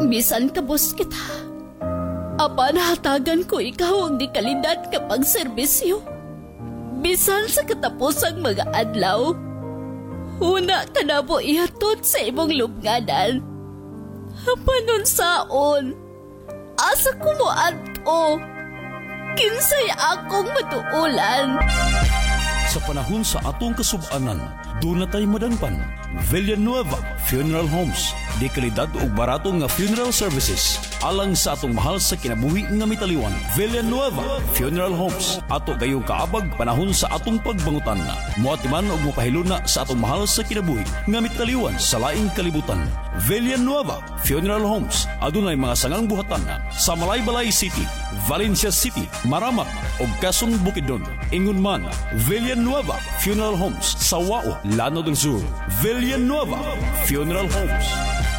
Bisan kabus kita, apan hatagan ko ikaw ang di kalidad kapag serbisyo. Bisan sa katapusang mga adlaw, una ka na po ihatod sa imong lubnganan. Apan saon, asa ko mo ato, kinsay akong matuulan. Sa panahon sa atong kasubanan, doon na tayo madangpan. Villanueva Funeral Homes. Di kalidad o barato nga funeral services. Alang sa atong mahal sa kinabuhi nga mitaliwan. Villanueva Funeral Homes. Ato gayong kaabag panahon sa atong pagbangutan. Muatiman o mapahiluna sa atong mahal sa kinabuhi nga mitaliwan sa laing kalibutan. Villanueva Funeral Homes. Adunay mga sangang buhatan sa Malaybalay City, Valencia City, Maramak o Quezon Bukidnon. Ingon man, Villanueva Funeral Homes sa Wao, Llano del Sur. Villanueva Funeral Homes.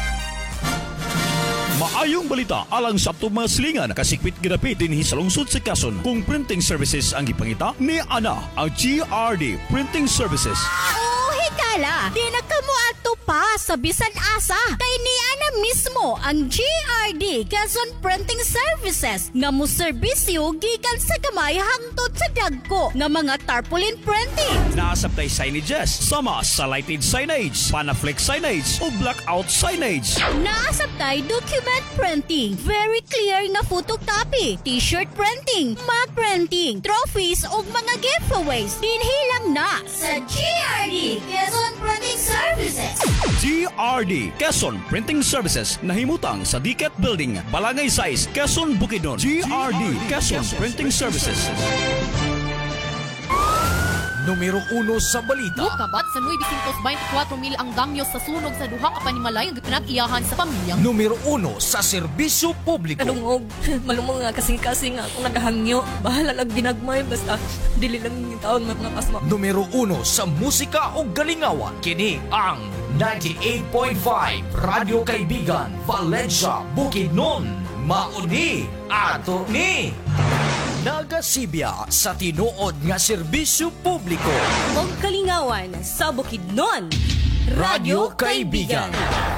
Maayong balita alang sa atong mga silingan kasikwit gidapit dinhi sa lungsod sa Quezon kung printing services ang gipangita ni Ana ang GRD Printing Services. Hikala, di na kamo ato pa sa bisan asa kay ni Ana mismo ang GRD Quezon Printing Services nga mo serbisyo gikan sa gamay hangtod sa dagko nga mga tarpaulin printing. Naasabtay signages sama sa lighted signage, panaflex signage o blackout signage. Naasabtay document printing, very clear nga photocopy, t-shirt printing, mug printing, trophies o mga giveaways. Dinhilang na sa GRD Quezon Printing Services. GRD Quezon Printing Services nahimutang sa Diket Building, Balangay Size, Quezon, Bukidnon. GRD Quezon Printing Services. Numero 1 sa balita. Mukabat sa 924,000 ang damyo sa sunog sa duha ka panimalay ang pinag-iyahan sa pamilya. Numero 1 sa serbisyo publiko. Anong malumong nga kasing-kasing nga akong nagahangyo. Bahala lang ginagmay basta dili lang yung taon mga pasma. Numero 1 sa musika o galingawan. Kini ang 98.5 Radio Kaibigan, Valencia, Bukidnon. Mauni ato ni nagasibya sa tinuod nga serbisyo publiko. Og kalingawan sa Bukidnon. Radio Kaibigan.